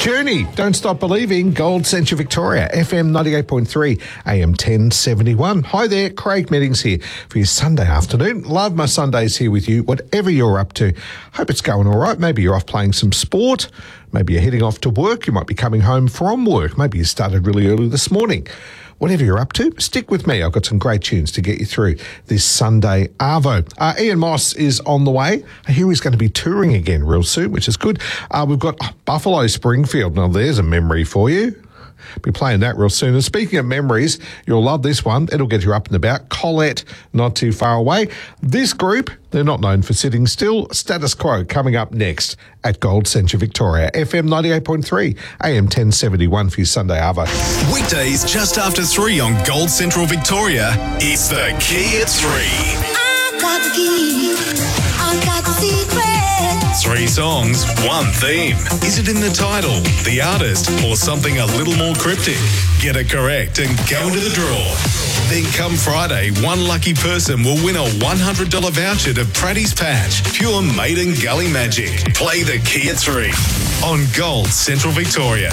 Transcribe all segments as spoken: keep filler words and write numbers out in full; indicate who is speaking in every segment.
Speaker 1: Journey, Don't Stop Believing, Gold Central Victoria, F M ninety-eight point three, A M ten seventy-one. Hi there, Craig Meddings here for your Sunday afternoon. Love my Sundays here with you, whatever you're up to. Hope it's going all right. Maybe you're off playing some sport. Maybe you're heading off to work. You might be coming home from work. Maybe you started really early this morning. Whatever you're up to, stick with me. I've got some great tunes to get you through this Sunday arvo. Uh, Ian Moss is on the way. I hear he's going to be touring again real soon, which is good. Uh, we've got Buffalo Springfield. Now, there's a memory for you. Be playing that real soon. And speaking of memories, you'll love this one. It'll get you up and about. Colette, not too far away. This group, they're not known for sitting still. Status Quo coming up next at Gold Central Victoria. F M ninety-eight point three, A M ten seventy-one for your Sunday arvo.
Speaker 2: Weekdays just after three on Gold Central Victoria. It's the Key at Three.
Speaker 3: I got the key. I got the secret.
Speaker 2: Three songs, one theme. Is it in the title, the artist, or something a little more cryptic? Get it correct and go into the draw. Then come Friday, one lucky person will win a one hundred dollars voucher to Praddy's Patch, pure Maiden Gully magic. Play the Key at Three on Gold Central Victoria.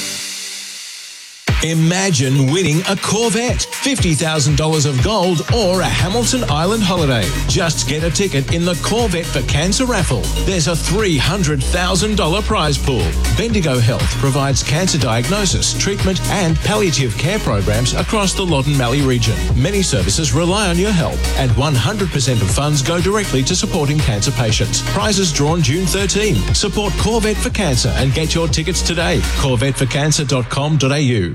Speaker 4: Imagine winning a Corvette, fifty thousand dollars of gold, or a Hamilton Island holiday. Just get a ticket in the Corvette for Cancer raffle. There's a three hundred thousand dollars prize pool. Bendigo Health provides cancer diagnosis, treatment and palliative care programs across the Loddon Mallee region. Many services rely on your help, and one hundred percent of funds go directly to supporting cancer patients. Prizes drawn June thirteenth. Support Corvette for Cancer and get your tickets today. corvette for cancer dot com dot a u.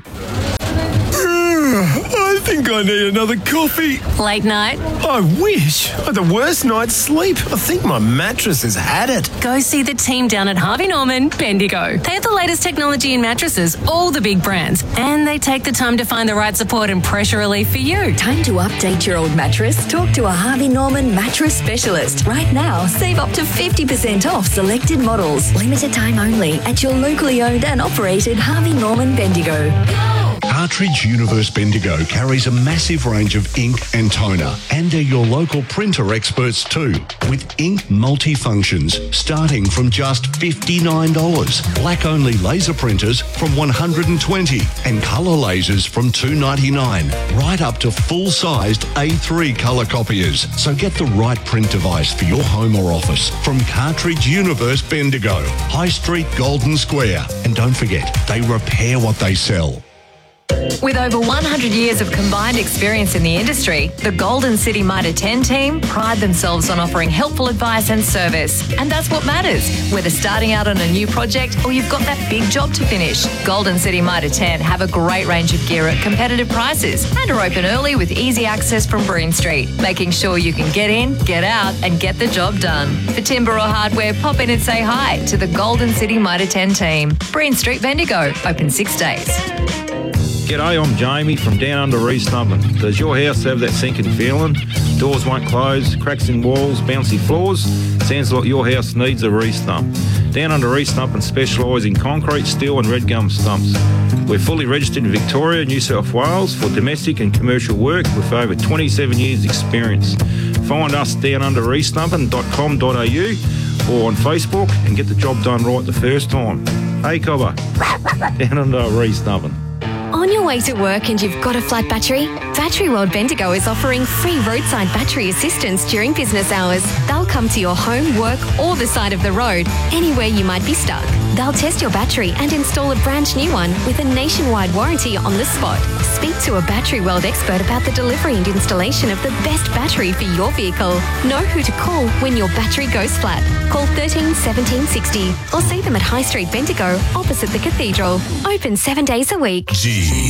Speaker 5: I think I need another coffee.
Speaker 6: Late night?
Speaker 5: I wish. I had the worst night's sleep. I think my mattress has had it.
Speaker 6: Go see the team down at Harvey Norman, Bendigo. They have the latest technology in mattresses, all the big brands, and they take the time to find the right support and pressure relief for you.
Speaker 7: Time to update your old mattress? Talk to a Harvey Norman mattress specialist. Right now, save up to fifty percent off selected models. Limited time only at your locally owned and operated Harvey Norman Bendigo.
Speaker 8: Cartridge Universe Bendigo carries a massive range of ink and toner, and are your local printer experts too, with ink multifunctions starting from just fifty-nine dollars, black-only laser printers from one hundred twenty dollars, and colour lasers from two ninety-nine, right up to full-sized A three colour copiers. So get the right print device for your home or office from Cartridge Universe Bendigo, High Street, Golden Square. And don't forget, they repair what they sell.
Speaker 9: With over one hundred years of combined experience in the industry, the Golden City Mitre ten team pride themselves on offering helpful advice and service. And that's what matters, whether starting out on a new project or you've got that big job to finish. Golden City Mitre ten have a great range of gear at competitive prices and are open early with easy access from Breen Street, making sure you can get in, get out and get the job done. For timber or hardware, pop in and say hi to the Golden City Mitre ten team. Breen Street, Bendigo, open six days.
Speaker 10: G'day, I'm Jamie from Down Under Reestubben. Does your house have that sinking feeling? Doors won't close, cracks in walls, bouncy floors? Sounds like your house needs a re-stump. Down Under Reestubben specialise in concrete, steel and red gum stumps. We're fully registered in Victoria, New South Wales for domestic and commercial work with over twenty-seven years experience. Find us down under reestubben dot com dot a u or on Facebook and get the job done right the first time. Hey Cobber, Down Under Reestubben.
Speaker 11: On your way to work and you've got a flat battery? Battery World Bendigo is offering free roadside battery assistance during business hours. They'll come to your home, work or the side of the road, anywhere you might be stuck. They'll test your battery and install a brand new one with a nationwide warranty on the spot. Speak to a Battery World expert about the delivery and installation of the best battery for your vehicle. Know who to call when your battery goes flat. Call thirteen seventeen sixty or see them at High Street Bendigo opposite the Cathedral. Open seven days a week.
Speaker 2: G